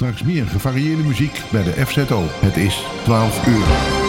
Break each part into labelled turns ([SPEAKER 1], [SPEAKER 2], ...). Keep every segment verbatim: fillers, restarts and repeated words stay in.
[SPEAKER 1] Straks meer gevarieerde muziek bij de F Z O. Het is twaalf uur.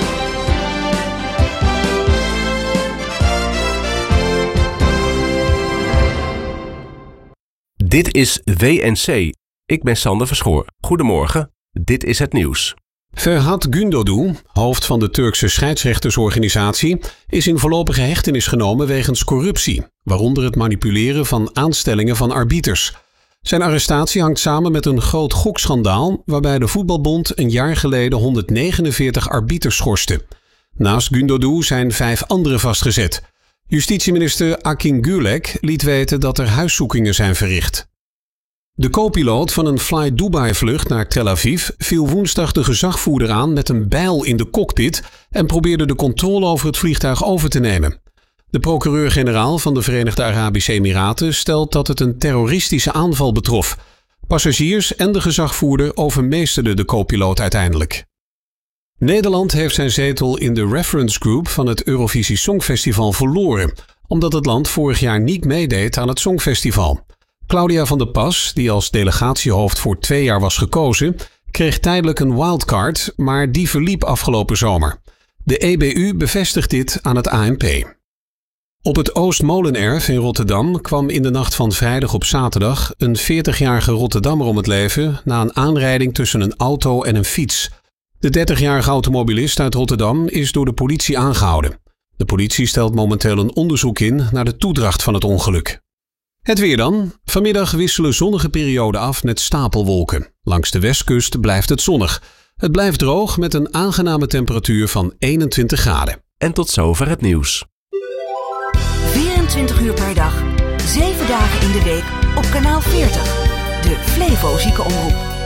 [SPEAKER 2] Dit is W N C. Ik ben Sander Verschoor. Goedemorgen, dit is het nieuws.
[SPEAKER 3] Ferhat Gündoğdu, hoofd van de Turkse scheidsrechtersorganisatie, is in voorlopige hechtenis genomen wegens corruptie, waaronder het manipuleren van aanstellingen van arbiters. Zijn arrestatie hangt samen met een groot gokschandaal waarbij de voetbalbond een jaar geleden honderdnegenenveertig arbiters schorste. Naast Gündoğdu zijn vijf anderen vastgezet. Justitieminister Akin Gülek liet weten dat er huiszoekingen zijn verricht. De co-piloot van een Fly Dubai-vlucht naar Tel Aviv viel woensdag de gezagvoerder aan met een bijl in de cockpit en probeerde de controle over het vliegtuig over te nemen. De procureur-generaal van de Verenigde Arabische Emiraten stelt dat het een terroristische aanval betrof. Passagiers en de gezagvoerder overmeesterden de co-piloot uiteindelijk. Nederland heeft zijn zetel in de reference group van het Eurovisie Songfestival verloren, omdat het land vorig jaar niet meedeed aan het Songfestival. Claudia van der Pas, die als delegatiehoofd voor twee jaar was gekozen, kreeg tijdelijk een wildcard, maar die verliep afgelopen zomer. De E B U bevestigt dit aan het A N P. Op het Oostmolenerf in Rotterdam kwam in de nacht van vrijdag op zaterdag een veertigjarige Rotterdammer om het leven na een aanrijding tussen een auto en een fiets. De dertigjarige automobilist uit Rotterdam is door de politie aangehouden. De politie stelt momenteel een onderzoek in naar de toedracht van het ongeluk. Het weer dan. Vanmiddag wisselen zonnige perioden af met stapelwolken. Langs de westkust blijft het zonnig. Het blijft droog met een aangename temperatuur van eenentwintig graden.
[SPEAKER 2] En tot zover het nieuws.
[SPEAKER 4] vierentwintig uur per dag, zeven dagen in de week op kanaal veertig. De Flevo Ziekenomroep.